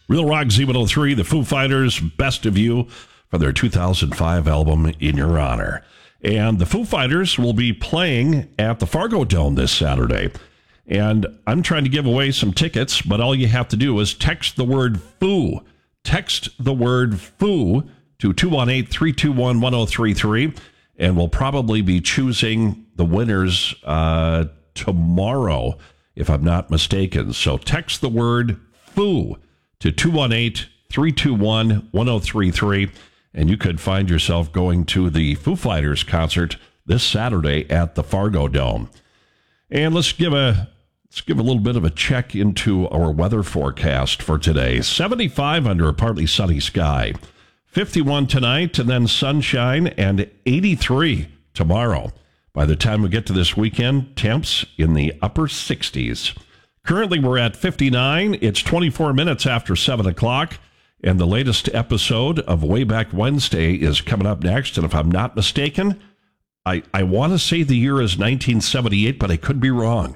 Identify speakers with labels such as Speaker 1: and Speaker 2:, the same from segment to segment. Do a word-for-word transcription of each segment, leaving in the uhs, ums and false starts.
Speaker 1: Real Rock Z one oh three, the Foo Fighters, Best of You, for their two thousand five album, In Your Honor. And the Foo Fighters will be playing at the Fargo Dome this Saturday. And I'm trying to give away some tickets, but all you have to do is text the word Foo. Text the word Foo to two one eight, three two one, one oh three three, and we'll probably be choosing the winners uh, tomorrow, if I'm not mistaken. So text the word Foo to two one eight, three two one, one oh three three, and you could find yourself going to the Foo Fighters concert this Saturday at the Fargo Dome. And let's give a let's give a little bit of a check into our weather forecast for today. seventy-five under a partly sunny sky, fifty-one tonight, and then sunshine, and eighty-three tomorrow. By the time we get to this weekend, temps in the upper sixties. Currently, we're at fifty-nine. It's twenty-four minutes after seven o'clock, and the latest episode of Wayback Wednesday is coming up next. And if I'm not mistaken, I, I want to say the year is nineteen seventy-eight, but I could be wrong.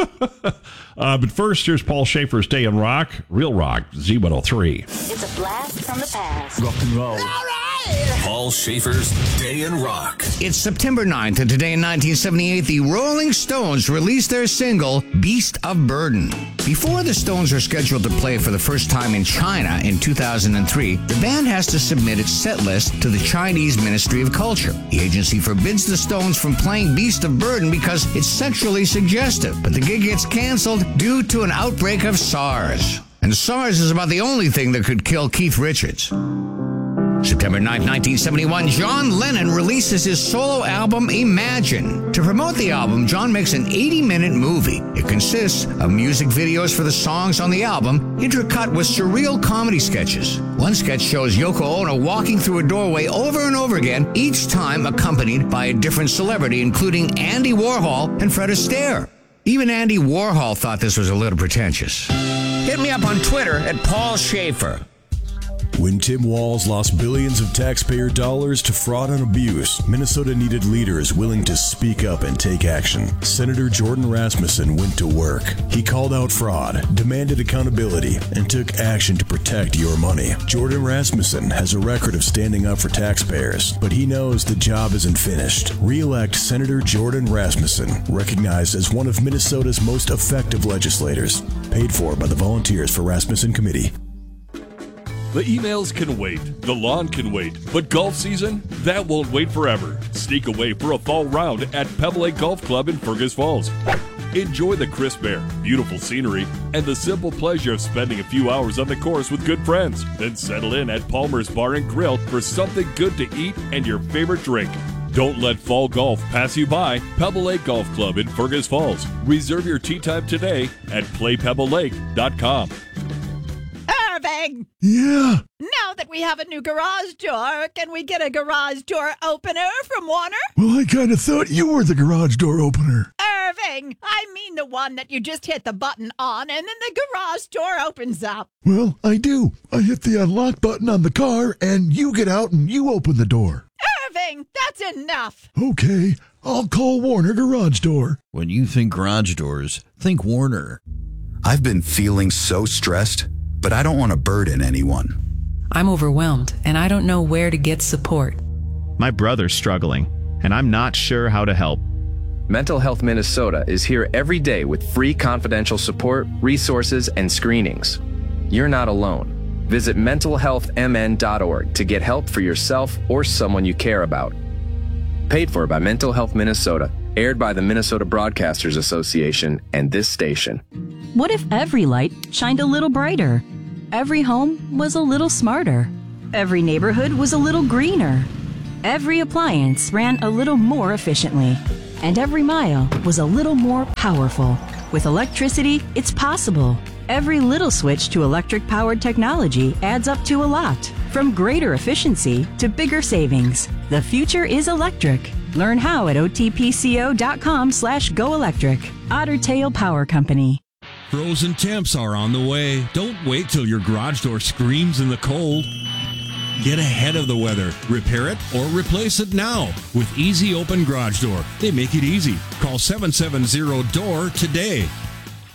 Speaker 1: uh, but first, here's Paul Schaefer's Day in Rock, Real Rock, Z one oh three.
Speaker 2: It's a blast from the past.
Speaker 3: Rock and roll.
Speaker 2: All right.
Speaker 3: Paul Schaefer's Day in Rock.
Speaker 4: It's September ninth, and today in nineteen seventy-eight, the Rolling Stones released their single, Beast of Burden. Before the Stones are scheduled to play for the first time in China in two thousand three, the band has to submit its set list to the Chinese Ministry of Culture. The agency forbids the Stones from playing Beast of Burden because it's sexually suggestive, but the gig gets canceled due to an outbreak of SARS. And SARS is about the only thing that could kill Keith Richards. September ninth, nineteen seventy-one, John Lennon releases his solo album, Imagine. To promote the album, John makes an eighty-minute movie. It consists of music videos for the songs on the album, intercut with surreal comedy sketches. One sketch shows Yoko Ono walking through a doorway over and over again, each time accompanied by a different celebrity, including Andy Warhol and Fred Astaire. Even Andy Warhol thought this was a little pretentious. Hit me up on Twitter at Paul Schaefer.
Speaker 5: When Tim Walz lost billions of taxpayer dollars to fraud and abuse, Minnesota needed leaders willing to speak up and take action. Senator Jordan Rasmussen went to work. He called out fraud, demanded accountability, and took action to protect your money. Jordan Rasmussen has a record of standing up for taxpayers, but he knows the job isn't finished. Re-elect Senator Jordan Rasmussen, recognized as one of Minnesota's most effective legislators. Paid for by the Volunteers for Rasmussen Committee.
Speaker 6: The emails can wait, the lawn can wait, but golf season? That won't wait forever. Sneak away for a fall round at Pebble Lake Golf Club in Fergus Falls. Enjoy the crisp air, beautiful scenery, and the simple pleasure of spending a few hours on the course with good friends. Then settle in at Palmer's Bar and Grill for something good to eat and your favorite drink. Don't let fall golf pass you by. Pebble Lake Golf Club in Fergus Falls. Reserve your tee time today at play pebble lake dot com.
Speaker 2: Irving!
Speaker 7: Yeah?
Speaker 2: Now that we have a new garage door, can we get a garage door opener from Warner?
Speaker 7: Well, I kind of thought you were the garage door opener.
Speaker 2: Irving! I mean the one that you just hit the button on and then the garage door opens up.
Speaker 7: Well, I do. I hit the unlock button on the car, and you get out and you open the door.
Speaker 2: Irving, that's enough.
Speaker 7: Okay, I'll call Warner Garage Door.
Speaker 8: When you think garage doors, think Warner.
Speaker 9: I've been feeling so stressed, but I don't want to burden anyone.
Speaker 10: I'm overwhelmed, and I don't know where to get support.
Speaker 11: My brother's struggling, and I'm not sure how to help.
Speaker 12: Mental Health Minnesota is here every day with free confidential support, resources, and screenings. You're not alone. Visit mental health m n dot org to get help for yourself or someone you care about. Paid for by Mental Health Minnesota, aired by the Minnesota Broadcasters Association and this station.
Speaker 13: What if every light shined a little brighter? Every home was a little smarter. Every neighborhood was a little greener. Every appliance ran a little more efficiently. And every mile was a little more powerful. With electricity, it's possible. Every little switch to electric-powered technology adds up to a lot. From greater efficiency to bigger savings. The future is electric. Learn how at otpco.com slash go electric. Otter Tail Power Company.
Speaker 14: Frozen temps are on the way. Don't wait till your garage door screams in the cold. Get ahead of the weather. Repair it or replace it now with Easy Open Garage Door. They make it easy. Call seven seven zero D O O R today.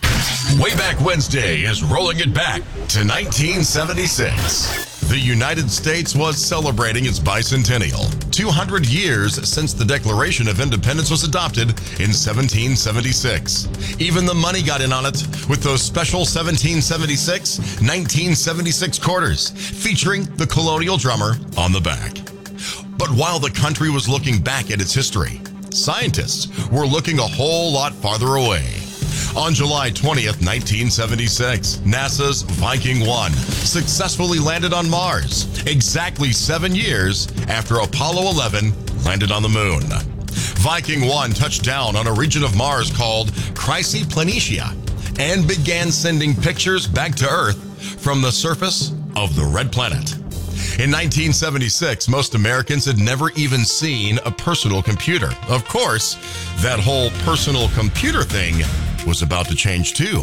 Speaker 15: Wayback Wednesday is rolling it back to nineteen seventy-six. The United States was celebrating its bicentennial, two hundred years since the Declaration of Independence was adopted in seventeen seventy-six. Even the money got in on it with those special seventeen seventy-six nineteen seventy-six quarters featuring the colonial drummer on the back. But while the country was looking back at its history, scientists were looking a whole lot farther away. On July twentieth, nineteen seventy-six, NASA's Viking one successfully landed on Mars, exactly seven years after Apollo eleven landed on the moon. Viking one touched down on a region of Mars called Chrysi Planitia and began sending pictures back to Earth from the surface of the red planet. In nineteen seventy-six, most Americans had never even seen a personal computer. Of course, that whole personal computer thing was about to change too.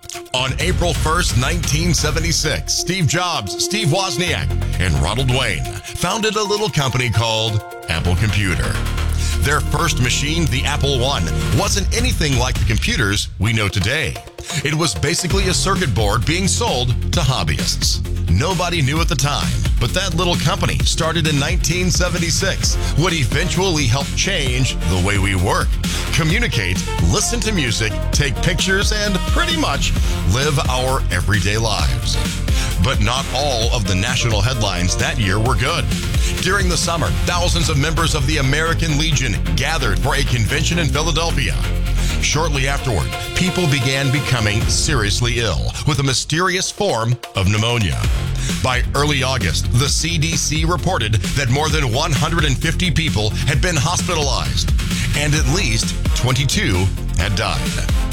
Speaker 15: On April first, nineteen seventy-six, Steve Jobs, Steve Wozniak, and Ronald Wayne founded a little company called Apple Computer. Their first machine, the Apple one, wasn't anything like the computers we know today. It was basically a circuit board being sold to hobbyists. Nobody knew at the time, but that little company, started in nineteen seventy-six, would eventually help change the way we work, communicate, listen to music, take pictures, and pretty much live our everyday lives. But not all of the national headlines that year were good. During the summer, thousands of members of the American Legion gathered for a convention in Philadelphia. Shortly afterward, people began becoming seriously ill with a mysterious form of pneumonia. By early August, the C D C reported that more than one hundred fifty people had been hospitalized, and at least twenty-two had died.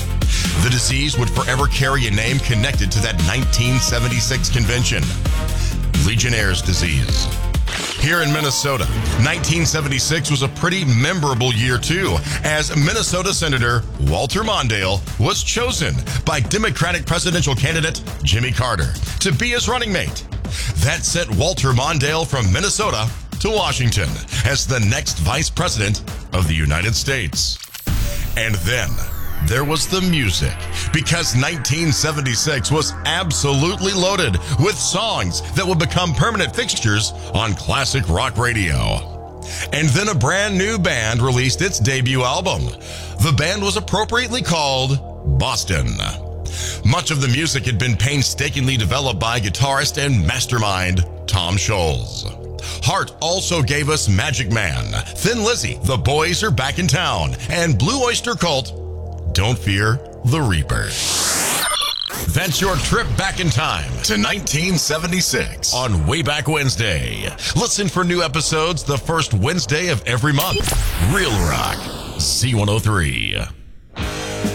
Speaker 15: The disease would forever carry a name connected to that nineteen seventy-six convention: Legionnaire's disease. Here in Minnesota, nineteen seventy-six was a pretty memorable year too, as Minnesota Senator Walter Mondale was chosen by Democratic presidential candidate Jimmy Carter to be his running mate. That sent Walter Mondale from Minnesota to Washington as the next vice president of the United States. And then there was the music, because nineteen seventy-six was absolutely loaded with songs that would become permanent fixtures on classic rock radio. And then a brand new band released its debut album. The band was appropriately called Boston. Much of the music had been painstakingly developed by guitarist and mastermind Tom Scholz. Heart also gave us Magic Man, Thin Lizzy, The Boys Are Back in Town, and Blue Oyster Cult, Don't Fear the Reaper. That's your trip back in time to nineteen seventy-six on Wayback Wednesday. Listen for new episodes the first Wednesday of every month. Real Rock, Z one oh three.